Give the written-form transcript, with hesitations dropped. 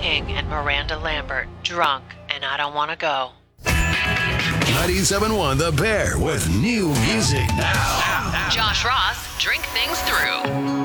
King and Miranda Lambert, Drunk and I Don't Want to Go. 97.1 The Bear with new music now. Josh Ross, Drink Things Through.